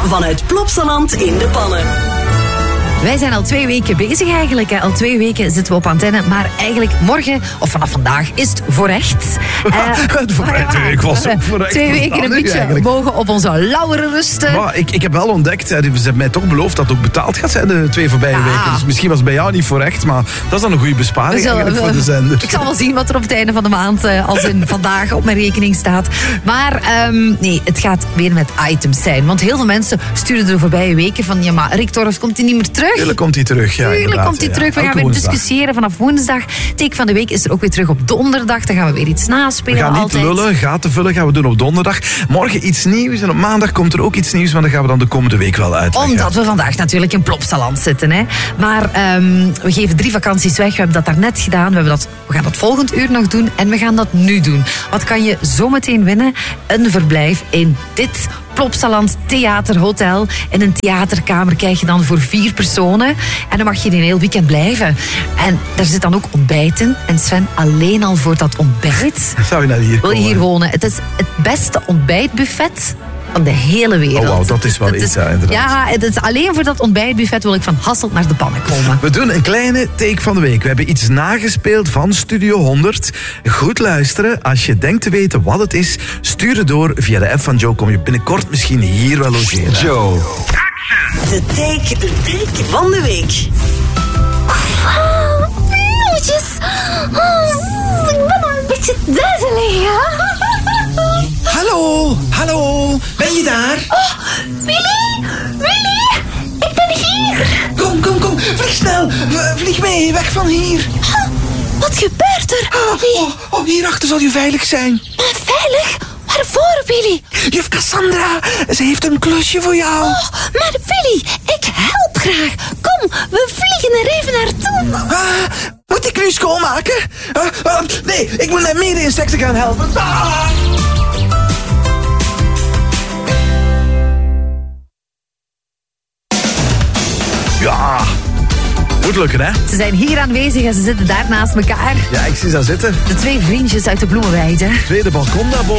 Vanuit Plopsaland in de Pannen. Wij zijn al 2 weken bezig eigenlijk. Hè. Al 2 weken zitten we op antenne. Maar eigenlijk morgen, of vanaf vandaag, is het voorrecht. Ik was ook voorrecht. 2 weken een beetje eigenlijk mogen op onze lauweren rusten. Maar ik heb wel ontdekt, ze hebben mij toch beloofd dat het ook betaald gaat zijn de 2 voorbije weken. Dus misschien was het bij jou niet voorrecht, maar dat is dan een goede besparing eigenlijk voor de zender. Ik zal wel zien wat er op het einde van de maand, als in vandaag, op mijn rekening staat. Maar nee, het gaat weer met items zijn. Want heel veel mensen sturen de voorbije weken van, ja, maar Rick Torfs, komt hij niet meer terug? Tuurlijk komt hij terug, ja. Tuurlijk komt hij terug. We gaan weer discussiëren vanaf woensdag. Take van de week is er ook weer terug op donderdag. Dan gaan we weer iets naspelen. We gaan niet lullen, gaten vullen gaan we doen op donderdag. Morgen iets nieuws en op maandag komt er ook iets nieuws, maar dat gaan we dan de komende week wel uitleggen. Omdat we vandaag natuurlijk in Plopsaland zitten. Hè. Maar we geven 3 vakanties weg. We hebben dat daarnet gedaan. We gaan dat volgend uur nog doen en we gaan dat nu doen. Wat kan je zometeen winnen? Een verblijf in dit Plopsaland Theaterhotel. In een theaterkamer krijg je dan voor 4 personen. En dan mag je een heel weekend blijven. En daar zit dan ook ontbijt in. En Sven, alleen al voor dat ontbijt zou je naar hier wil je hier wonen. Het is het beste ontbijtbuffet van de hele wereld. Oh, wow, dat is wel iets, ja, inderdaad. Ja, het is alleen voor dat ontbijtbuffet wil ik van Hasselt naar de Pannen komen. We doen een kleine take van de week. We hebben iets nagespeeld van Studio 100. Goed luisteren. Als je denkt te weten wat het is, stuur het door via de app van Joe. Kom je binnenkort misschien hier wel logeren. Joe. De take van de week. Pieltjes. Ik ben al een beetje duizelig. Hallo, ben je daar? Oh, Willy, ik ben hier. Kom, vlieg snel, vlieg mee, weg van hier. Wat gebeurt er? Hierachter zal je veilig zijn. Maar veilig? Waarvoor, Willy? Juf Cassandra, ze heeft een klusje voor jou. Oh, maar Willy, ik help graag. Kom, we vliegen er even naartoe. Moet ik nu schoonmaken? Nee, ik moet naar mede-insecten gaan helpen. Ja, moet lukken, hè? Ze zijn hier aanwezig en ze zitten daar naast elkaar. Ja, ik zie ze zitten. De 2 vriendjes uit de Bloemenweide. Tweede balkon daarboven.